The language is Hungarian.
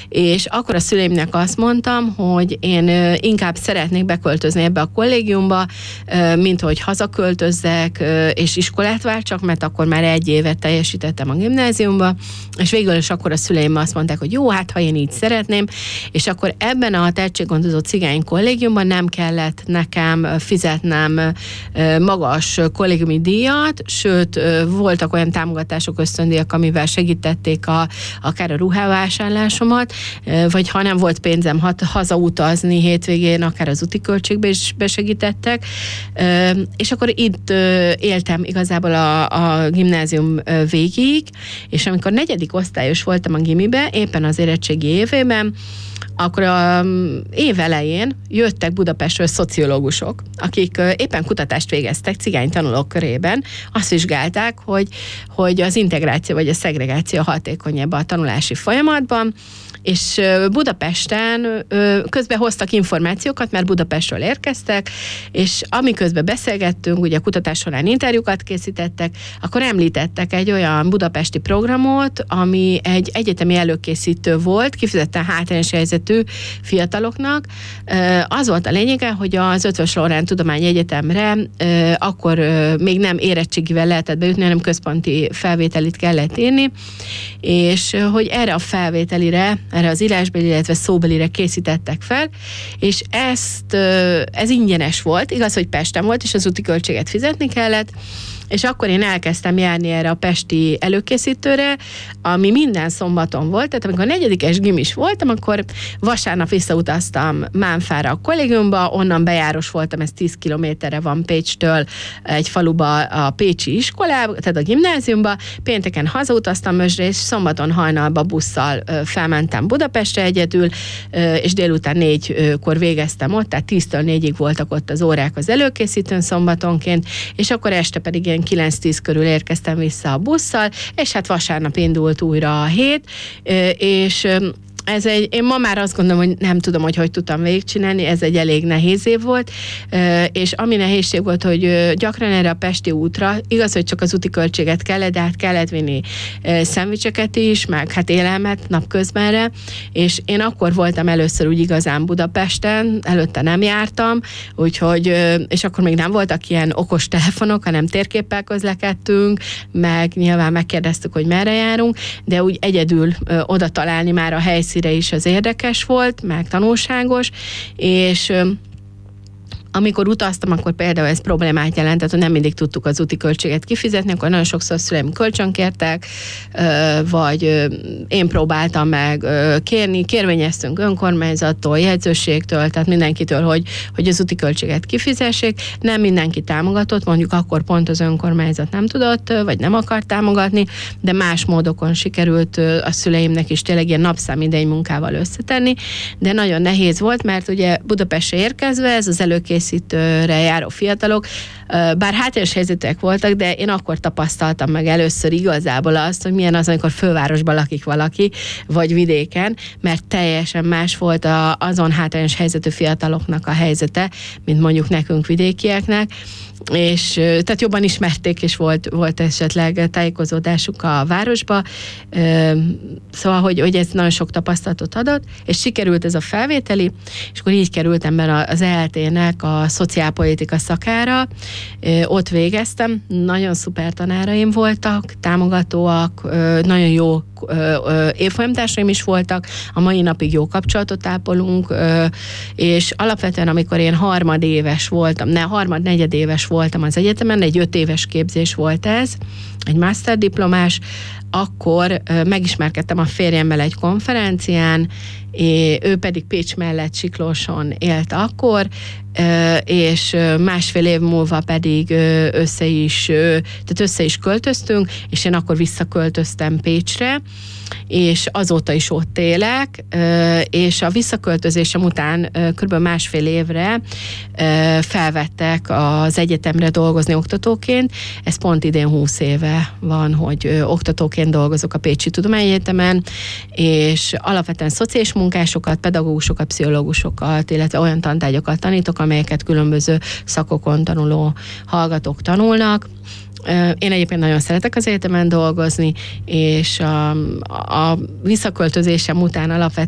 és akkor a szüleimnek azt mondtam, hogy én inkább szeretnék beköltözni ebbe a kollégiumba, mint hogy hazaköltözzek, és iskolát váltsak, mert akkor már 1 évet teljesítettem a gimnáziumba, és végül is akkor a szüleim azt mondták, hogy jó, hát ha én így szeretném, és akkor ebben a tehetséggondozó cigány kollégiumban nem kellett nekem fizetnem magas kollégiumi díjat, sőt, voltak olyan támogatások, ösztöndíjak, amivel segítették akár a ruhávásárlásomat, vagy ha nem volt pénzem hazautazni hétvégén, akár az úti költségbe is besegítettek, és akkor itt éltem igazából a gimnázium végig, és amikor 4. osztályos voltam a gimibe, éppen az érettségi évében, akkor év elején jöttek Budapestről szociológusok, akik éppen kutatást végeztek cigány tanulók körében, azt vizsgálták, hogy az integráció vagy a szegregáció hatékonyabb a tanulási folyamatban, és Budapesten közben hoztak információkat, mert Budapestről érkeztek, és amiközben beszélgettünk, ugye a kutatás során interjúkat készítettek, akkor említettek egy olyan budapesti programot, ami egy egyetemi előkészítő volt, kifejezetten hátrányos helyzetű fiataloknak. Az volt a lényege, hogy az Eötvös Loránd Tudományegyetemre akkor még nem érettségivel lehetett bejutni, hanem központi felvételit kellett írni, és hogy erre a felvételire, erre az írásbeli, illetve szóbelire készítettek fel, és ez ingyenes volt, igaz, hogy Pesten volt, és az úti költséget fizetni kellett, és akkor én elkezdtem járni erre a pesti előkészítőre, ami minden szombaton volt, tehát amikor 4-es gimis voltam, akkor vasárnap visszautaztam Mánfára a kollégiumba, onnan bejáros voltam, ez 10 kilométerre van Pécstől egy faluba a pécsi iskolába, tehát a gimnáziumba, pénteken hazautaztam Mösdre, és szombaton hajnalba busszal felmentem Budapestre egyedül, és délután 4-kor végeztem ott, tehát 10-től 4-ig voltak ott az órák az előkészítőn szombatonként, és akkor este pedig én 9-10 körül érkeztem vissza a busszal, és hát vasárnap indult újra a hét, és én ma már azt gondolom, hogy nem tudom, hogy tudtam végigcsinálni, ez egy elég nehéz év volt, és ami nehézség volt, hogy gyakran erre a pesti útra, igaz, hogy csak az úti költséget kellett, de hát kellett vinni szendvicseket is, meg hát élelmet napközbenre, és én akkor voltam először úgy igazán Budapesten, előtte nem jártam, úgyhogy, és akkor még nem voltak ilyen okos telefonok, hanem térképpel közlekedtünk, meg nyilván megkérdeztük, hogy merre járunk, de úgy egyedül oda találni már a helyszínre is az érdekes volt, meg tanulságos, és amikor utaztam, akkor például ez problémát jelentett, hogy nem mindig tudtuk az úti költséget kifizetni, akkor nagyon sokszor szüleim kölcsönkértek, vagy én próbáltam meg kérni, kérvényeztünk önkormányzattól, jegyzőségtől, tehát mindenkitől, hogy az úti költséget kifizessék. Nem mindenki támogatott, mondjuk akkor pont az önkormányzat nem tudott, vagy nem akart támogatni, de más módokon sikerült a szüleimnek is tényleg ilyen napszámidény munkával összetenni, de nagyon nehéz volt, mert ugye Budapestre érkezve ez az előkészítőre járó fiatalok, bár hátrányos helyzetűek voltak, de én akkor tapasztaltam meg először igazából azt, hogy milyen az, amikor fővárosban lakik valaki, vagy vidéken, mert teljesen más volt azon hátrányos helyzetű fiataloknak a helyzete, mint mondjuk nekünk vidékieknek, és tehát jobban ismerték, és volt esetleg tájékozódásuk a városba, szóval, hogy ez nagyon sok tapasztalatot adott, és sikerült ez a felvételi, és akkor így kerültem be az ELT-nek a szociálpolitika szakára, ott végeztem, nagyon szuper tanáraim voltak, támogatóak, nagyon jó évfolyamtársaim is voltak, a mai napig jó kapcsolatot ápolunk, és alapvetően, amikor én harmad-negyedéves voltam az egyetemen, egy 5 éves képzés volt ez, egy masterdiplomás, akkor megismerkedtem a férjemmel egy konferencián, ő pedig Pécs mellett Siklóson élt akkor, és 1,5 év múlva pedig össze is költöztünk, és én akkor visszaköltöztem Pécsre, és azóta is ott élek, és a visszaköltözésem után kb. 1,5 évre felvettek az egyetemre dolgozni oktatóként. Ez pont idén 20 éve van, hogy oktatóként dolgozok a Pécsi Tudományegyetemen, és alapvetően szociális munkásokat, pedagógusokat, pszichológusokat, illetve olyan tantárgyakat tanítok, amelyeket különböző szakokon tanuló hallgatók tanulnak. Én egyébként nagyon szeretek az egyetemen dolgozni, és a visszaköltözésem után alapvetően